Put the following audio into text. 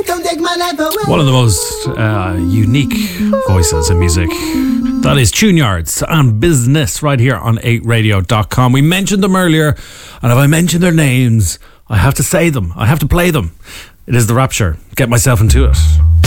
One of the most unique voices in music. That is Tune Yards and Business right here on 8radio.com. We mentioned them earlier, and if I mention their names, I have to say them. I have to play them. It is The Rapture. Get myself into it.